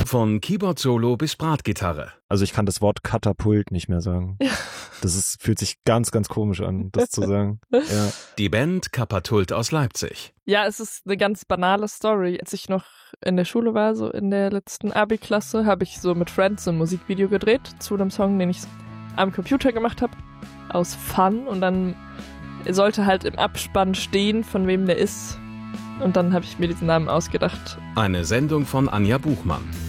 Von Keyboard-Solo bis Bratgitarre. Also ich kann das Wort Katapult nicht mehr sagen. Fühlt sich ganz, ganz komisch an, das zu sagen. Ja. Die Band Kapatult aus Leipzig. Ja, es ist eine ganz banale Story. Als ich noch in der Schule war, so in der letzten Abi-Klasse, habe ich so mit Friends ein Musikvideo gedreht zu einem Song, den ich am Computer gemacht habe, aus Fun. Und dann sollte halt im Abspann stehen, von wem der ist. Und dann habe ich mir diesen Namen ausgedacht. Eine Sendung von Anja Buchmann.